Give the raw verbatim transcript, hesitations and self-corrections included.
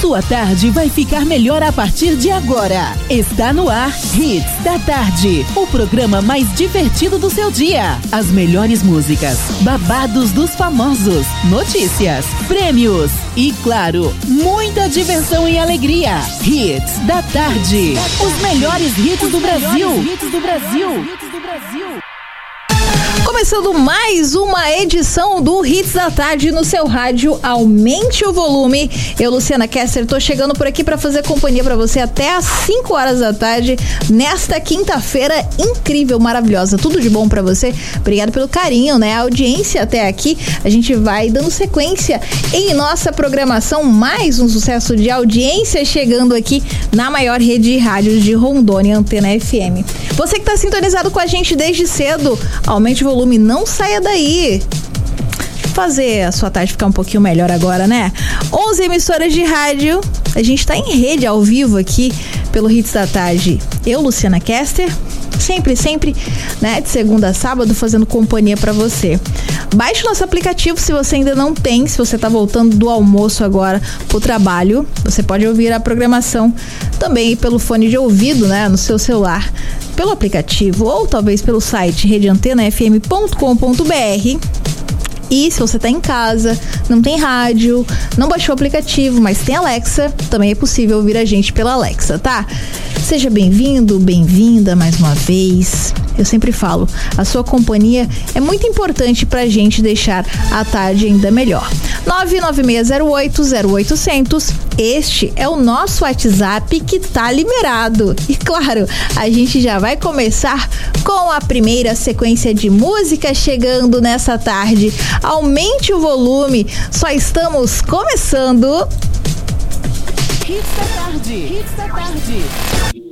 Sua tarde vai ficar melhor a partir de agora. Está no ar Hits da Tarde, o programa mais divertido do seu dia. As melhores músicas, babados dos famosos, notícias, prêmios e, claro, muita diversão e alegria. Hits da Tarde, os melhores hits do Brasil. Hits do Brasil. Hits do Brasil. Começando mais uma edição do Hits da Tarde no seu rádio. Aumente o volume. Eu, Luciana Kester, tô chegando por aqui para fazer companhia para você até às cinco horas da tarde nesta quinta-feira incrível, maravilhosa. Tudo de bom para você. Obrigado pelo carinho, né? A audiência até aqui. A gente vai dando sequência em nossa programação. Mais um sucesso de audiência chegando aqui na maior rede de rádios de Rondônia, Antena F M. Você que tá sintonizado com a gente desde cedo, aumente o volume, não saia daí. Fazer a sua tarde ficar um pouquinho melhor agora, né? onze emissoras de rádio, a gente tá em rede ao vivo aqui pelo Hits da Tarde. Eu, Luciana Kester, sempre, sempre, né, de segunda a sábado, fazendo companhia pra você. Baixe o nosso aplicativo se você ainda não tem, se você tá voltando do almoço agora pro trabalho, você pode ouvir a programação também pelo fone de ouvido, né, no seu celular, pelo aplicativo ou talvez pelo site rede antena f m ponto com ponto b r. E se você tá em casa, não tem rádio, não baixou o aplicativo, mas tem Alexa, também é possível ouvir a gente pela Alexa, tá? Seja bem-vindo, bem-vinda mais uma vez. Eu sempre falo, a sua companhia é muito importante pra gente deixar a tarde ainda melhor. nove nove seis zero oito zero oito zero zero, este é o nosso WhatsApp que tá liberado. E claro, a gente já vai começar com a primeira sequência de música chegando nessa tarde. Aumente o volume, só estamos começando. Hits da Tarde. Hits da Tarde.